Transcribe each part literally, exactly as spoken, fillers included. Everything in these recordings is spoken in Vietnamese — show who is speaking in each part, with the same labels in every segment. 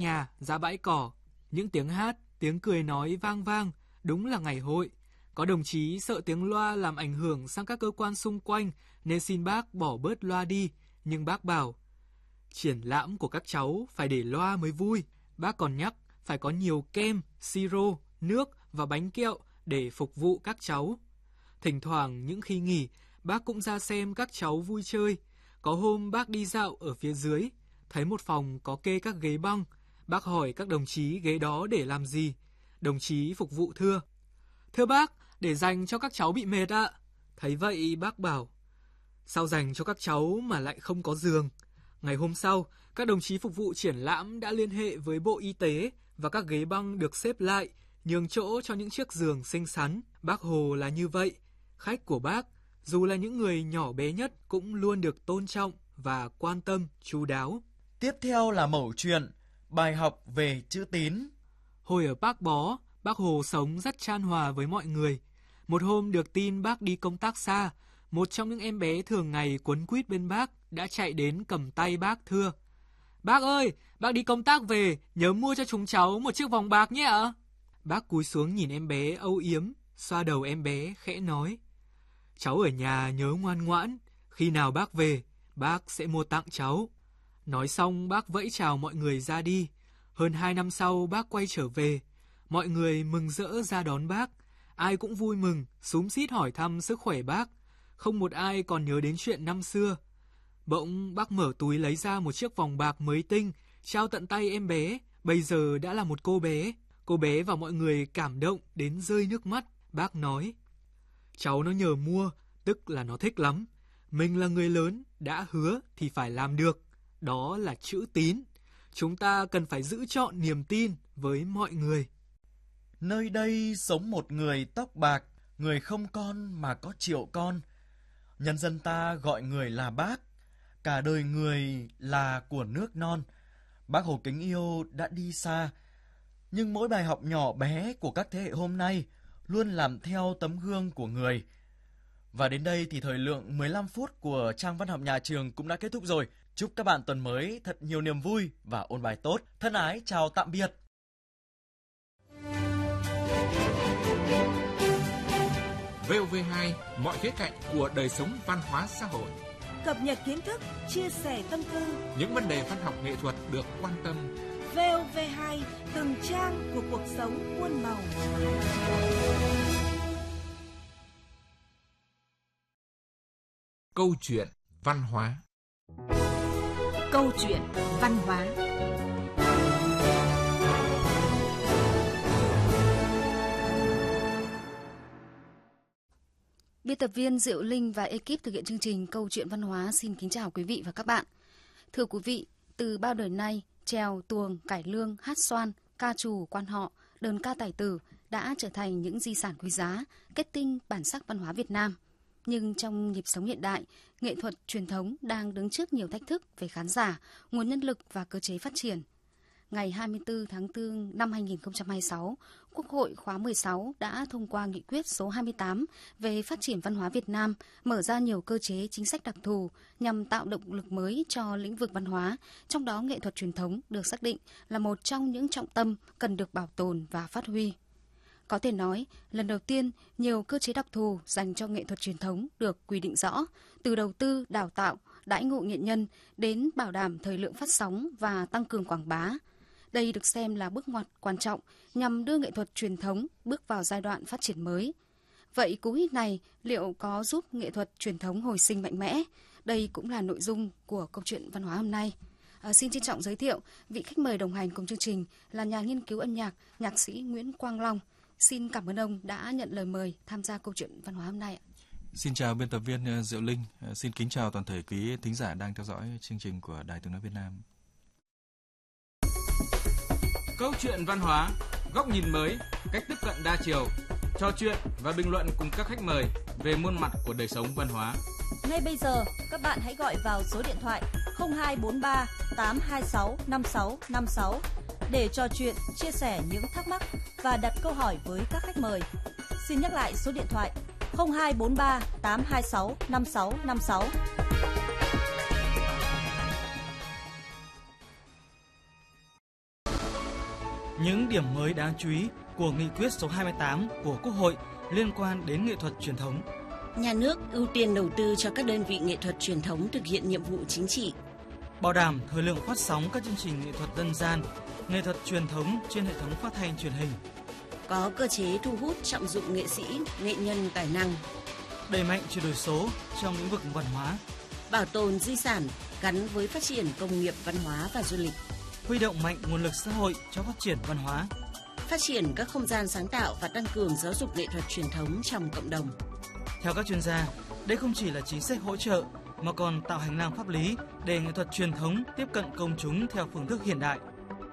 Speaker 1: nhà, ra bãi cỏ. Những tiếng hát, tiếng cười nói vang vang, đúng là ngày hội. Có đồng chí sợ tiếng loa làm ảnh hưởng sang các cơ quan xung quanh nên xin bác bỏ bớt loa đi. Nhưng bác bảo, triển lãm của các cháu phải để loa mới vui. Bác còn nhắc phải có nhiều kem, siro, nước và bánh kẹo để phục vụ các cháu. Thỉnh thoảng những khi nghỉ, bác cũng ra xem các cháu vui chơi. Có hôm bác đi dạo ở phía dưới, thấy một phòng có kê các ghế băng. Bác hỏi các đồng chí ghế đó để làm gì. Đồng chí phục vụ thưa, thưa bác, để dành cho các cháu bị mệt ạ. Thấy vậy bác bảo, sao dành cho các cháu mà lại không có giường? Ngày hôm sau, các đồng chí phục vụ triển lãm đã liên hệ với Bộ Y tế và các ghế băng được xếp lại, nhường chỗ cho những chiếc giường xinh xắn. Bác Hồ là như vậy. Khách của bác, dù là những người nhỏ bé nhất, cũng luôn được tôn trọng và quan tâm chu đáo.
Speaker 2: Tiếp theo là mẩu chuyện, bài học về chữ tín.
Speaker 1: Hồi ở Bác Bó, bác Hồ sống rất chan hòa với mọi người. Một hôm được tin bác đi công tác xa, một trong những em bé thường ngày quấn quýt bên bác đã chạy đến cầm tay bác thưa, bác ơi, bác đi công tác về, nhớ mua cho chúng cháu một chiếc vòng bạc nhé ạ. Bác cúi xuống nhìn em bé âu yếm, xoa đầu em bé khẽ nói, cháu ở nhà nhớ ngoan ngoãn, khi nào bác về, bác sẽ mua tặng cháu. Nói xong bác vẫy chào mọi người ra đi. Hơn hai năm sau bác quay trở về, mọi người mừng rỡ ra đón bác, ai cũng vui mừng, xúm xít hỏi thăm sức khỏe bác, không một ai còn nhớ đến chuyện năm xưa. Bỗng bác mở túi lấy ra một chiếc vòng bạc mới tinh, trao tận tay em bé, bây giờ đã là một cô bé. Cô bé và mọi người cảm động đến rơi nước mắt. Bác nói, cháu nó nhờ mua, tức là nó thích lắm. Mình là người lớn, đã hứa thì phải làm được. Đó là chữ tín. Chúng ta cần phải giữ trọn niềm tin với mọi người.
Speaker 2: Nơi đây sống một người tóc bạc, người không con mà có triệu con. Nhân dân ta gọi người là bác, cả đời người là của nước non. Bác Hồ kính yêu đã đi xa, nhưng mỗi bài học nhỏ bé của các thế hệ hôm nay luôn làm theo tấm gương của người. Và đến đây thì thời lượng mười lăm phút của trang văn học nhà trường cũng đã kết thúc rồi. Chúc các bạn tuần mới thật nhiều niềm vui và ôn bài tốt. Thân ái, chào tạm biệt.
Speaker 3: vê o vê hai, mọi khía cạnh của đời sống văn hóa xã hội.
Speaker 4: Cập nhật kiến thức, chia sẻ tâm tư.
Speaker 3: Những vấn đề văn học nghệ thuật được quan tâm.
Speaker 4: vê o vê hai, từng trang của cuộc sống muôn màu.
Speaker 3: Câu chuyện văn hóa.
Speaker 5: Câu chuyện văn hóa. Biên tập viên Diệu Linh và ekip thực hiện chương trình Câu chuyện văn hóa xin kính chào quý vị và các bạn. Thưa quý vị, từ bao đời nay, chèo, tuồng, cải lương, hát xoan, ca trù, quan họ, đơn ca tài tử đã trở thành những di sản quý giá, kết tinh bản sắc văn hóa Việt Nam. Nhưng trong nhịp sống hiện đại, nghệ thuật truyền thống đang đứng trước nhiều thách thức về khán giả, nguồn nhân lực và cơ chế phát triển. Ngày hai mươi tư tháng tư năm hai nghìn không trăm hai mươi sáu, Quốc hội khóa mười sáu đã thông qua nghị quyết số hai mươi tám về phát triển văn hóa Việt Nam, mở ra nhiều cơ chế chính sách đặc thù nhằm tạo động lực mới cho lĩnh vực văn hóa, trong đó nghệ thuật truyền thống được xác định là một trong những trọng tâm cần được bảo tồn và phát huy. Có thể nói, lần đầu tiên, nhiều cơ chế đặc thù dành cho nghệ thuật truyền thống được quy định rõ, từ đầu tư, đào tạo, đãi ngộ nghệ nhân đến bảo đảm thời lượng phát sóng và tăng cường quảng bá. Đây được xem là bước ngoặt quan trọng nhằm đưa nghệ thuật truyền thống bước vào giai đoạn phát triển mới. Vậy cú hích này liệu có giúp nghệ thuật truyền thống hồi sinh mạnh mẽ? Đây cũng là nội dung của câu chuyện văn hóa hôm nay. À, xin trân trọng giới thiệu vị khách mời đồng hành cùng chương trình là nhà nghiên cứu âm nhạc, nhạc sĩ Nguyễn Quang Long. Xin cảm ơn ông đã nhận lời mời tham gia câu chuyện văn hóa hôm nay.
Speaker 6: Xin chào biên tập viên Diệu Linh, xin kính chào toàn thể quý thính giả đang theo dõi chương trình của Đài Tiếng nói Việt Nam.
Speaker 7: Câu chuyện văn hóa, góc nhìn mới, cách tiếp cận đa chiều, trò chuyện và bình luận cùng các khách mời về muôn mặt của đời sống văn hóa.
Speaker 8: Ngay bây giờ, các bạn hãy gọi vào số điện thoại không hai bốn ba tám hai sáu năm sáu năm sáu để trò chuyện, chia sẻ những thắc mắc và đặt câu hỏi với các khách mời. Xin nhắc lại số điện thoại không hai bốn ba tám hai sáu năm sáu năm sáu.
Speaker 9: Những điểm mới đáng chú ý của nghị quyết số hai mươi tám của Quốc hội liên quan đến nghệ thuật truyền thống.
Speaker 10: Nhà nước ưu tiên đầu tư cho các đơn vị nghệ thuật truyền thống thực hiện nhiệm vụ chính trị.
Speaker 9: Bảo đảm thời lượng phát sóng các chương trình nghệ thuật dân gian, nghệ thuật truyền thống trên hệ thống phát thanh truyền hình.
Speaker 10: Có cơ chế thu hút trọng dụng nghệ sĩ, nghệ nhân tài năng.
Speaker 9: Đẩy mạnh chuyển đổi số trong lĩnh vực văn hóa.
Speaker 10: Bảo tồn di sản gắn với phát triển công nghiệp văn hóa và du lịch.
Speaker 9: Huy động mạnh nguồn lực xã hội cho phát triển văn hóa.
Speaker 10: Phát triển các không gian sáng tạo và tăng cường giáo dục nghệ thuật truyền thống trong cộng đồng.
Speaker 9: Theo các chuyên gia, đây không chỉ là chính sách hỗ trợ mà còn tạo hành lang pháp lý để nghệ thuật truyền thống tiếp cận công chúng theo phương thức hiện đại.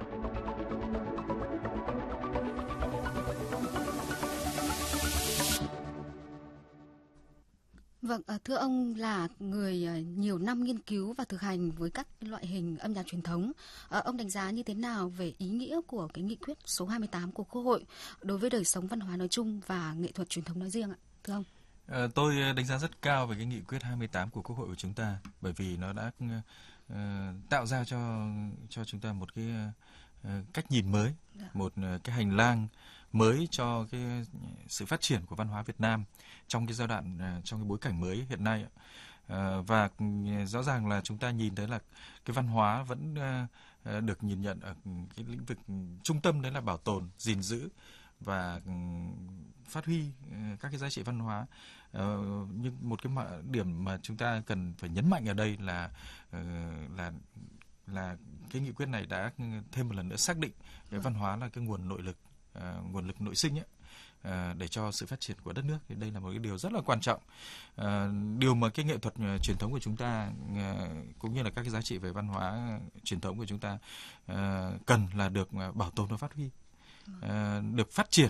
Speaker 5: Vâng, thưa ông là người nhiều năm nghiên cứu và thực hành với các loại hình âm nhạc truyền thống. Ông đánh giá như thế nào về ý nghĩa của cái nghị quyết số hai mươi tám của Quốc hội đối với đời sống văn hóa nói chung và nghệ thuật truyền thống nói riêng ạ, thưa ông?
Speaker 6: À, tôi đánh giá rất cao về cái nghị quyết hai mươi tám của Quốc hội của chúng ta, bởi vì nó đã uh, tạo ra cho cho chúng ta một cái uh, cách nhìn mới, dạ. một uh, cái hành lang mới cho cái sự phát triển của văn hóa Việt Nam trong cái giai đoạn, trong cái bối cảnh mới hiện nay. À, và rõ ràng là chúng ta nhìn thấy là cái văn hóa vẫn uh, được nhìn nhận ở cái lĩnh vực trung tâm, đấy là bảo tồn, gìn giữ và phát huy các cái giá trị văn hóa. Uh, nhưng một cái điểm mà chúng ta cần phải nhấn mạnh ở đây là uh, là là cái nghị quyết này đã thêm một lần nữa xác định cái văn hóa là cái nguồn nội lực, uh, nguồn lực nội sinh ấy, uh, để cho sự phát triển của đất nước. Thì đây là một cái điều rất là quan trọng. Uh, điều mà cái nghệ thuật uh, truyền thống của chúng ta uh, cũng như là các cái giá trị về văn hóa uh, truyền thống của chúng ta uh, cần là được uh, bảo tồn và phát huy, uh, được phát triển.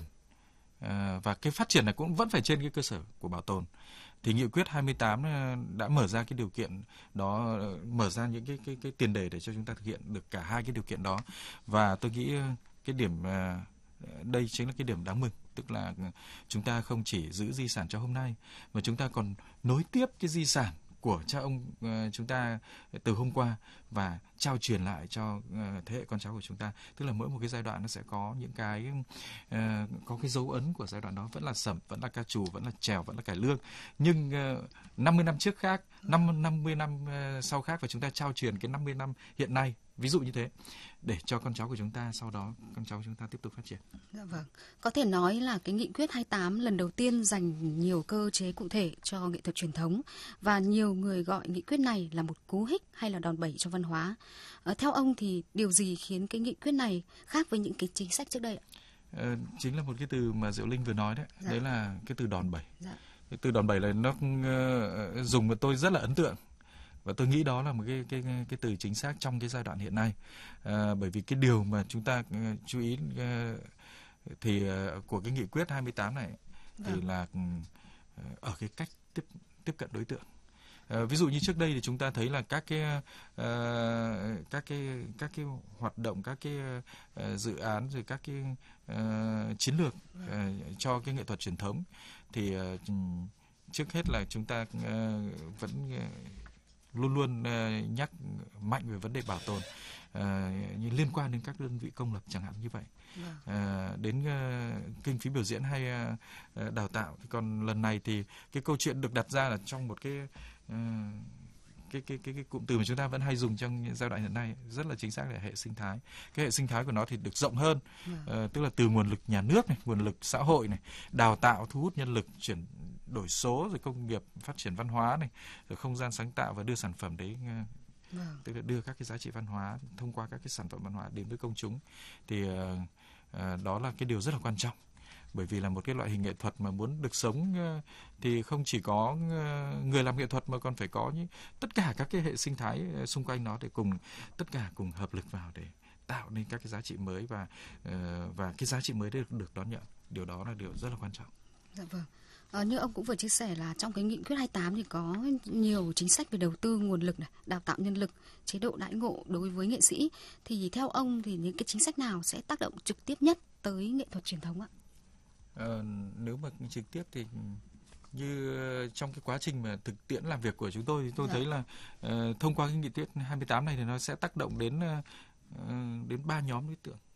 Speaker 6: À, và cái phát triển này cũng vẫn phải trên cái cơ sở của bảo tồn. Thì nghị quyết hai mươi tám đã mở ra cái điều kiện đó, mở ra những cái cái cái tiền đề để cho chúng ta thực hiện được cả hai cái điều kiện đó. Và tôi nghĩ cái điểm đây chính là cái điểm đáng mừng, tức là chúng ta không chỉ giữ di sản cho hôm nay mà chúng ta còn nối tiếp cái di sản của cha ông uh, chúng ta từ hôm qua và trao truyền lại cho uh, thế hệ con cháu của chúng ta. Tức là mỗi một cái giai đoạn nó sẽ có những cái uh, có cái dấu ấn của giai đoạn đó, vẫn là sẩm, vẫn là ca trù, vẫn là chèo, vẫn là cải lương. Nhưng uh, năm mươi năm trước khác, năm năm mươi năm uh, sau khác, và chúng ta trao truyền cái năm mươi năm hiện nay, ví dụ như thế, để cho con cháu của chúng ta, sau đó con cháu chúng ta tiếp tục phát triển.
Speaker 5: Dạ vâng. Có thể nói là cái nghị quyết hai mươi tám lần đầu tiên dành nhiều cơ chế cụ thể cho nghệ thuật truyền thống, và nhiều người gọi nghị quyết này là một cú hích hay là đòn bẩy cho văn hóa. À, theo ông thì điều gì khiến cái nghị quyết này khác với những cái chính sách trước đây ạ?
Speaker 6: Ờ, chính là một cái từ mà Diệu Linh vừa nói đấy, dạ. Đấy là cái từ đòn bẩy.
Speaker 5: Dạ.
Speaker 6: Cái từ đòn bẩy là nó uh, dùng mà tôi rất là ấn tượng. Và tôi nghĩ đó là một cái cái cái từ chính xác trong cái giai đoạn hiện nay, à, bởi vì cái điều mà chúng ta uh, chú ý uh, thì uh, của cái nghị quyết hai mươi tám này thì vâng. là uh, ở cái cách tiếp tiếp cận đối tượng. Uh, ví dụ như trước đây thì chúng ta thấy là các cái uh, các cái các cái hoạt động, các cái uh, dự án, rồi các cái uh, chiến lược uh, cho cái nghệ thuật truyền thống thì uh, trước hết là chúng ta uh, vẫn uh, luôn luôn uh, nhắc mạnh về vấn đề bảo tồn, uh, như liên quan đến các đơn vị công lập chẳng hạn như vậy, uh, đến uh, kinh phí biểu diễn hay uh, đào tạo. Còn lần này thì cái câu chuyện được đặt ra là trong một cái uh, cái cái cái cái cụm từ mà chúng ta vẫn hay dùng trong giai đoạn hiện nay, rất là chính xác, là hệ sinh thái. Cái hệ sinh thái của nó thì được rộng hơn, uh, tức là từ nguồn lực nhà nước này, nguồn lực xã hội này, đào tạo, thu hút nhân lực, chuyển đổi số, rồi công nghiệp, phát triển văn hóa này, rồi không gian sáng tạo, và đưa sản phẩm đấy, vâng. tức là đưa các cái giá trị văn hóa thông qua các cái sản phẩm văn hóa đến với công chúng. Thì uh, uh, đó là cái điều rất là quan trọng, bởi vì là một cái loại hình nghệ thuật mà muốn được sống uh, thì không chỉ có uh, người làm nghệ thuật mà còn phải có những tất cả các cái hệ sinh thái uh, xung quanh nó, để cùng tất cả cùng hợp lực vào để tạo nên các cái giá trị mới, và uh, và cái giá trị mới đấy được, được đón nhận. Điều đó là điều rất là quan trọng.
Speaker 5: Dạ vâng. À, như ông cũng vừa chia sẻ là trong cái nghị quyết hai mươi tám thì có nhiều chính sách về đầu tư nguồn lực này, đào tạo nhân lực, chế độ đãi ngộ đối với nghệ sĩ. Thì theo ông thì những cái chính sách nào sẽ tác động trực tiếp nhất tới nghệ thuật truyền thống ạ?
Speaker 6: À, nếu mà trực tiếp thì như trong cái quá trình mà thực tiễn làm việc của chúng tôi thì tôi dạ. thấy là uh, thông qua cái nghị quyết hai mươi tám này thì nó sẽ tác động đến uh, đến ba nhóm đối tượng.